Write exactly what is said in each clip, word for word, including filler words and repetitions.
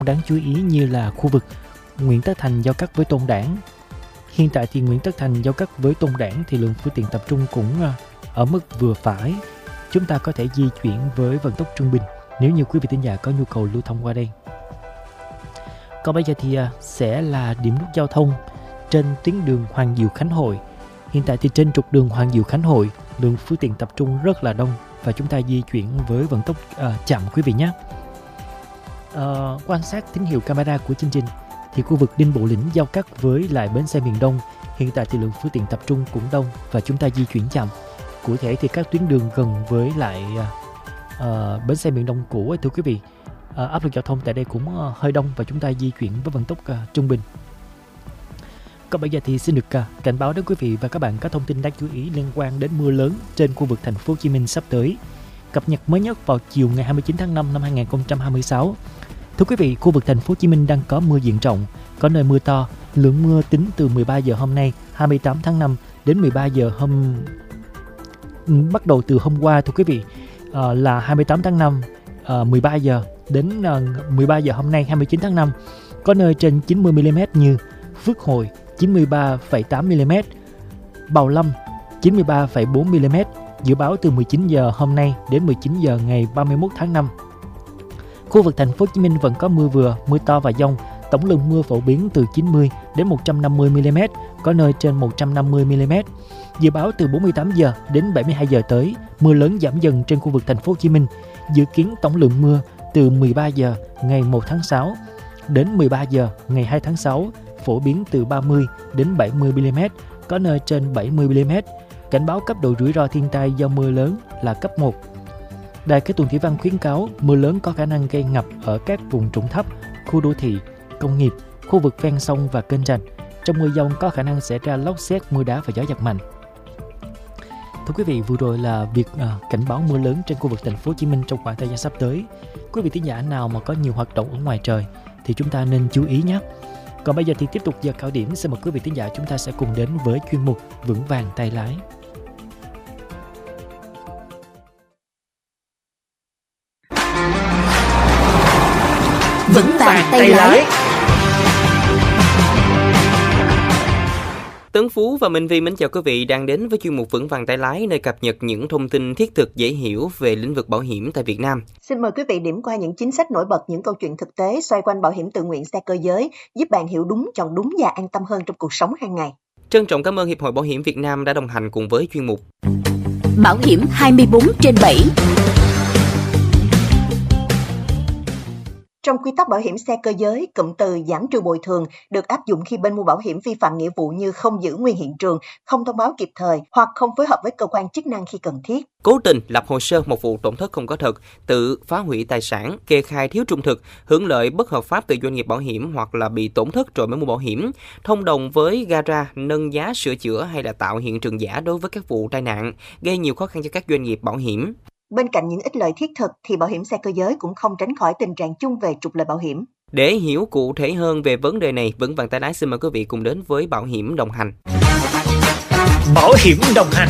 đáng chú ý như là khu vực Nguyễn Tất Thành giao cắt với Tôn Đản. Hiện tại thì Nguyễn Tất Thành giao cắt với Tôn Đản thì lượng phương tiện tập trung cũng ở mức vừa phải. Chúng ta có thể di chuyển với vận tốc trung bình nếu như quý vị thính giả có nhu cầu lưu thông qua đây. Còn bây giờ thì sẽ là điểm nút giao thông trên tuyến đường Hoàng Diệu Khánh Hội. Hiện tại thì trên trục đường Hoàng Diệu Khánh Hội, lượng phương tiện tập trung rất là đông và chúng ta di chuyển với vận tốc uh, chậm quý vị nhé. Uh, quan sát tín hiệu camera của chương trình thì khu vực Đinh Bộ Lĩnh giao cắt với lại bến xe miền Đông. Hiện tại thì lượng phương tiện tập trung cũng đông và chúng ta di chuyển chậm. Cụ thể thì các tuyến đường gần với lại uh, bến xe miền Đông cũ, thưa quý vị, uh, áp lực giao thông tại đây cũng uh, hơi đông và chúng ta di chuyển với vận tốc uh, trung bình. Còn bây giờ thì xin được uh, cảnh báo đến quý vị và các bạn các thông tin đáng chú ý liên quan đến mưa lớn trên khu vực thành phố Hồ Chí Minh sắp tới. Cập nhật mới nhất vào chiều ngày hai mươi chín tháng năm năm hai nghìn không trăm hai mươi sáu. Thưa quý vị, khu vực thành phố Hồ Chí Minh đang có mưa diện rộng, có nơi mưa to. Lượng mưa tính từ mười ba giờ hôm nay hai mươi tám tháng năm đến mười ba giờ hôm bắt đầu từ hôm qua, thưa quý vị, uh, là hai mươi tám tháng năm, uh, mười ba giờ đến uh, mười ba giờ hôm nay hai mươi chín tháng năm, có nơi trên chín mươi mi-li-mét như Phước Hội chín mươi ba phẩy tám mi-li-mét, Bào Lâm chín mươi ba phẩy bốn mi-li-mét. Dự báo từ mười chín giờ hôm nay đến mười chín giờ ngày ba mươi mốt tháng năm. Khu vực thành phố Hồ Chí Minh vẫn có mưa vừa, mưa to và dông. Tổng lượng mưa phổ biến từ chín mươi đến một trăm năm mươi mi-li-mét, có nơi trên một trăm năm mươi mi-li-mét. Dự báo từ bốn mươi tám giờ đến bảy mươi hai giờ tới, mưa lớn giảm dần trên khu vực thành phố Hồ Chí Minh. Dự kiến tổng lượng mưa từ mười ba giờ ngày một tháng sáu đến mười ba giờ ngày hai tháng sáu, phổ biến từ ba mươi đến bảy mươi mi-li-mét, có nơi trên bảy mươi mi-li-mét. Cảnh báo cấp độ rủi ro thiên tai do mưa lớn là cấp một. Đài Khí tượng Thủy văn khuyến cáo mưa lớn có khả năng gây ngập ở các vùng trũng thấp, khu đô thị, công nghiệp, khu vực ven sông và kênh rạch. Trong mưa dông có khả năng xảy ra lốc sét, mưa đá và gió giật mạnh. Thưa quý vị, vừa rồi là việc à, cảnh báo mưa lớn trên khu vực thành phố Hồ Chí Minh trong khoảng thời gian sắp tới. Quý vị thính giả nào mà có nhiều hoạt động ở ngoài trời thì chúng ta nên chú ý nhé. Còn bây giờ thì tiếp tục giờ cao điểm, xin mời quý vị thính giả chúng ta sẽ cùng đến với chuyên mục Vững vàng tay lái. Vững vàng tay lái. Tấn Phú và Minh Vi mến chào quý vị đang đến với chuyên mục Vững vàng tay lái, nơi cập nhật những thông tin thiết thực dễ hiểu về lĩnh vực bảo hiểm tại Việt Nam. Xin mời quý vị điểm qua những chính sách nổi bật, những câu chuyện thực tế xoay quanh bảo hiểm tự nguyện xe cơ giới, giúp bạn hiểu đúng, chọn đúng và an tâm hơn trong cuộc sống hàng ngày. Trân trọng cảm ơn Hiệp hội Bảo hiểm Việt Nam đã đồng hành cùng với chuyên mục Bảo hiểm hai mươi bốn trên bảy. Trong quy tắc bảo hiểm xe cơ giới, cụm từ giảm trừ bồi thường được áp dụng khi bên mua bảo hiểm vi phạm nghĩa vụ như không giữ nguyên hiện trường, không thông báo kịp thời hoặc không phối hợp với cơ quan chức năng khi cần thiết. Cố tình lập hồ sơ một vụ tổn thất không có thật, tự phá hủy tài sản, kê khai thiếu trung thực, hưởng lợi bất hợp pháp từ doanh nghiệp bảo hiểm hoặc là bị tổn thất rồi mới mua bảo hiểm, thông đồng với gara nâng giá sửa chữa hay là tạo hiện trường giả đối với các vụ tai nạn, gây nhiều khó khăn cho các doanh nghiệp bảo hiểm. Bên cạnh những ích lợi thiết thực thì bảo hiểm xe cơ giới cũng không tránh khỏi tình trạng chung về trục lợi bảo hiểm. Để hiểu cụ thể hơn về vấn đề này, Vững vàng tay lái xin mời quý vị cùng đến với Bảo hiểm đồng hành. Bảo hiểm đồng hành.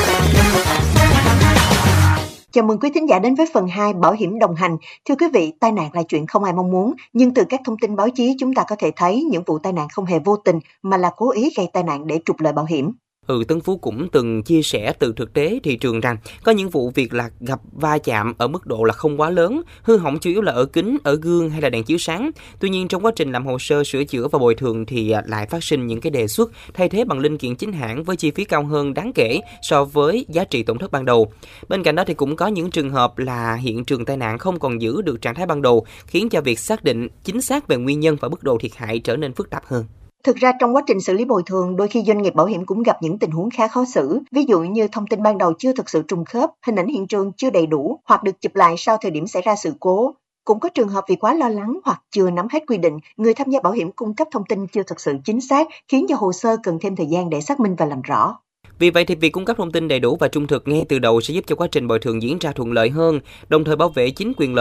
Chào mừng quý thính giả đến với phần hai Bảo hiểm đồng hành. Thưa quý vị, tai nạn là chuyện không ai mong muốn, nhưng từ các thông tin báo chí chúng ta có thể thấy những vụ tai nạn không hề vô tình mà là cố ý gây tai nạn để trục lợi bảo hiểm. Ừ, Tân Phú cũng từng chia sẻ từ thực tế thị trường rằng có những vụ việc là gặp va chạm ở mức độ là không quá lớn, hư hỏng chủ yếu là ở kính, ở gương hay là đèn chiếu sáng. Tuy nhiên trong quá trình làm hồ sơ sửa chữa và bồi thường thì lại phát sinh những cái đề xuất thay thế bằng linh kiện chính hãng với chi phí cao hơn đáng kể so với giá trị tổn thất ban đầu. Bên cạnh đó thì cũng có những trường hợp là hiện trường tai nạn không còn giữ được trạng thái ban đầu, khiến cho việc xác định chính xác về nguyên nhân và mức độ thiệt hại trở nên phức tạp hơn. Thực ra trong quá trình xử lý bồi thường, đôi khi doanh nghiệp bảo hiểm cũng gặp những tình huống khá khó xử. Ví dụ như thông tin ban đầu chưa thực sự trùng khớp, hình ảnh hiện trường chưa đầy đủ hoặc được chụp lại sau thời điểm xảy ra sự cố. Cũng có trường hợp vì quá lo lắng hoặc chưa nắm hết quy định, người tham gia bảo hiểm cung cấp thông tin chưa thực sự chính xác, khiến cho hồ sơ cần thêm thời gian để xác minh và làm rõ. Vì vậy thì việc cung cấp thông tin đầy đủ và trung thực ngay từ đầu sẽ giúp cho quá trình bồi thường diễn ra thuận lợi hơn, đồng thời bảo vệ chính quyền lợi